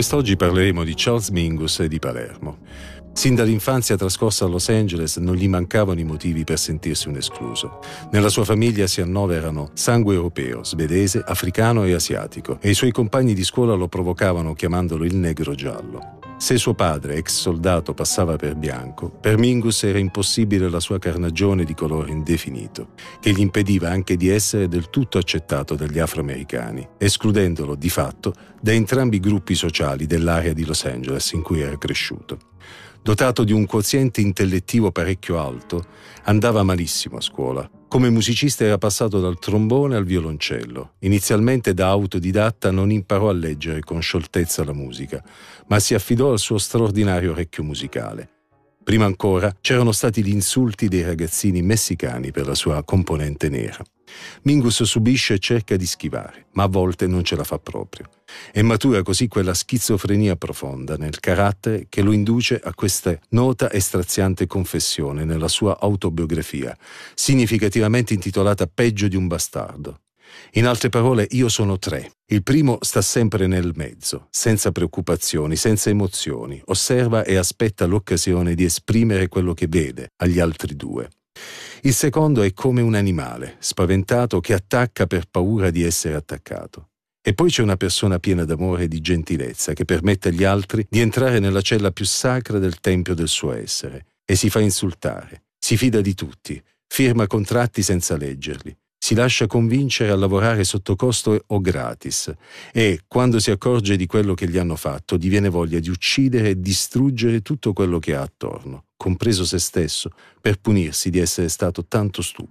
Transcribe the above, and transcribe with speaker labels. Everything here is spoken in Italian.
Speaker 1: Quest'oggi parleremo di Charles Mingus e di Palermo. Sin dall'infanzia trascorsa a Los Angeles non gli mancavano i motivi per sentirsi un escluso. Nella sua famiglia si annoverano sangue europeo, svedese, africano e asiatico, e i suoi compagni di scuola lo provocavano chiamandolo il negro giallo. Se suo padre, ex soldato, passava per bianco, per Mingus era impossibile la sua carnagione di colore indefinito, che gli impediva anche di essere del tutto accettato dagli afroamericani, escludendolo di fatto da entrambi i gruppi sociali dell'area di Los Angeles in cui era cresciuto. Dotato di un quoziente intellettivo parecchio alto, andava malissimo a scuola. Come musicista era passato dal trombone al violoncello. Inizialmente da autodidatta non imparò a leggere con scioltezza la musica, ma si affidò al suo straordinario orecchio musicale. Prima ancora c'erano stati gli insulti dei ragazzini messicani per la sua componente nera. Mingus subisce e cerca di schivare, ma a volte non ce la fa proprio. E matura così quella schizofrenia profonda nel carattere che lo induce a questa nota e straziante confessione nella sua autobiografia, significativamente intitolata Peggio di un bastardo. In altre parole, io sono tre. Il primo sta sempre nel mezzo, senza preoccupazioni, senza emozioni, osserva e aspetta l'occasione di esprimere quello che vede agli altri due. Il secondo è come un animale, spaventato, che attacca per paura di essere attaccato. E poi c'è una persona piena d'amore e di gentilezza che permette agli altri di entrare nella cella più sacra del tempio del suo essere e si fa insultare, si fida di tutti, firma contratti senza leggerli, si lascia convincere a lavorare sotto costo o gratis e, quando si accorge di quello che gli hanno fatto, gli viene voglia di uccidere e distruggere tutto quello che ha attorno, compreso se stesso, per punirsi di essere stato tanto stupido.